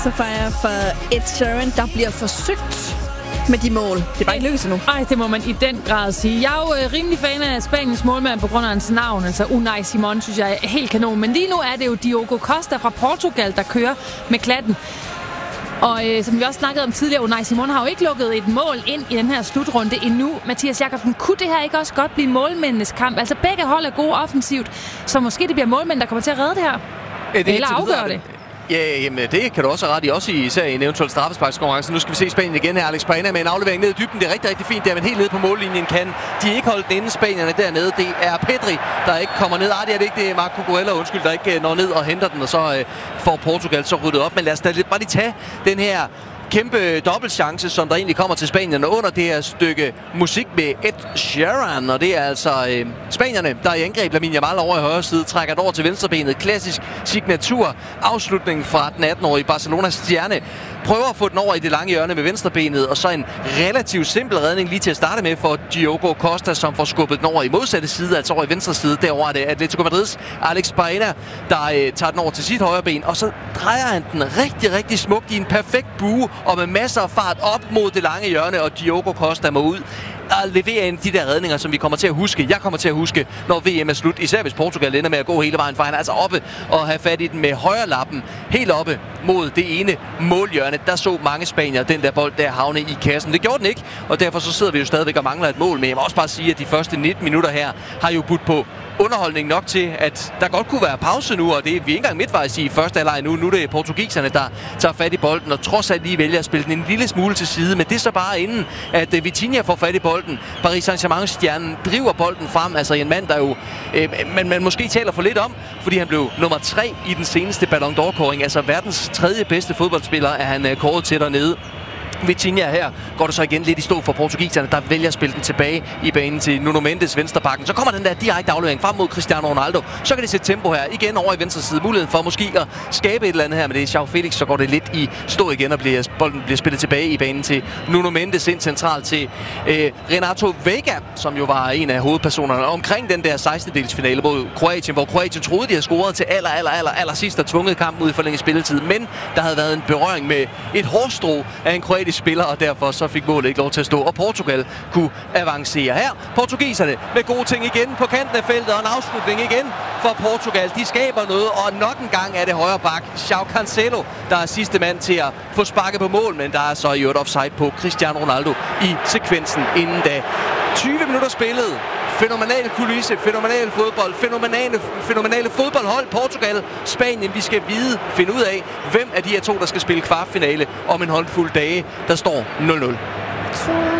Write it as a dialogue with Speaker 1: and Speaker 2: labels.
Speaker 1: Så fejrer for Ed Sheeran, der bliver forsøgt med de mål. Det er bare ikke lykkedes endnu.
Speaker 2: Ej, det må man i den grad sige. Jeg er jo rimelig fan af Spaniens målmand på grund af hans navn. Altså Unai Simon synes jeg er helt kanon. Men lige nu er det jo Diogo Costa fra Portugal, der kører med klatten. Og som vi også snakkede om tidligere, Unai Simon har jo ikke lukket et mål ind i den her slutrunde endnu. Mathias Jakobsen, kunne det her ikke også godt blive målmændenes kamp? Altså begge hold er gode offensivt, så måske det bliver målmænd, der kommer til at redde det her. Eller afgøre det.
Speaker 3: Ja, jamen, det kan du også have ret i, også især i en eventuel straffesparkskonkurrence. Nu skal vi se Spanien igen her. Alex Baena med en aflevering ned i dybden. Det er rigtig, rigtig fint der, men helt nede på mållinjen kan de ikke holde den inde, spanierne dernede. Det er Pedri, der ikke kommer ned. Det er det ikke. Det er Marco Cucurella, der ikke når ned og henter den, og så får Portugal så ryddet op. Men lad os da bare lige tage den her kæmpe dobbeltchance, som der egentlig kommer til Spanien under det her stykke musik med Ed Sheeran. Og det er altså spanierne, der i angreb. Lamine Yamal over i højre side trækker det over til venstrebenet. Klassisk signatur afslutning fra den 18-årige Barcelonas stjerne. Prøver at få den over i det lange hjørne med venstrebenet, og så en relativt simpel redning lige til at starte med for Diogo Costa, som får skubbet den over i modsatte side, altså over i venstre side. Derovre er det Atletico Madrids Alex Baena, der tager den over til sit højre ben, og så drejer han den rigtig, rigtig smukt i en perfekt bue, og med masser af fart op mod det lange hjørne, og Diogo Costa må ud og levere ind de der redninger, som vi kommer til at huske. Jeg kommer til at huske, når VM er slut, især hvis Portugal ender med at gå hele vejen, for han er altså oppe og have fat i den med højre lappen, helt oppe mod det ene målhjørne. Der så mange spanier den der bold der havne i kassen. Det gjorde den ikke, og derfor så sidder vi jo stadigvæk og mangler et mål. Men jeg må også bare sige, at de første 19 minutter her har jo budt på underholdning nok til, at der godt kunne være pause nu, og det er vi ikke engang midtvejs i første halvleg nu. Nu er det portugiserne, der tager fat i bolden, og trods alt lige vælger at spille den en lille smule til side. Men det er så bare inden, at Vitinha får fat i bolden. Paris Saint-Germain-stjernen driver bolden frem, altså en mand, der jo man måske taler for lidt om, fordi han blev nummer 3 i den seneste Ballon d'Or-kåring. Altså verdens 3. bedste fodboldspiller er han kåret til dernede. Vitinha her går det så igen lidt i stå for portugiserne, der vælger at spille den tilbage i banen til Nuno Mendes venstrebakken. Så kommer den der direkte aflevering frem mod Cristiano Ronaldo. Så kan det sætte tempo her igen over i venstre side. Muligheden for måske at skabe et eller andet her, men det er João Felix, så går det lidt i stå igen, og bolden bliver spillet tilbage i banen til Nuno Mendes ind centralt til Renato Vega, som jo var en af hovedpersonerne omkring den der 16-delsfinale mod Kroatien, hvor Kroatien troede, de havde scoret til aller sidst og tvunget kampen ud i forlænget spilletid. Men der havde været en berøring med et hårstrå af en kroatisk spiller, og derfor så fik målet ikke lov til at stå, og Portugal kunne avancere her. Portugiserne med gode ting igen på kanten af feltet, og en afslutning igen for Portugal. De skaber noget, og nok en gang er det højre bak João Cancelo, der er sidste mand til at få sparket på mål, men der er så i øvrigt offside på Cristiano Ronaldo i sekvensen inden da. 20 minutter spillet. Fænomenale kulisse, fænomenale fodbold, fænomenale fodboldhold. Portugal, Spanien, vi skal finde ud af, hvem af de her to, der skal spille kvartfinale om en håndfuld dage. Der står 0-0.